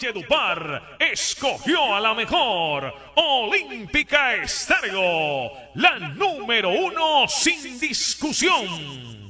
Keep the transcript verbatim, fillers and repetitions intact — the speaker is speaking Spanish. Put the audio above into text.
Valledupar escogió a la mejor Olímpica Estéreo, la número uno sin discusión.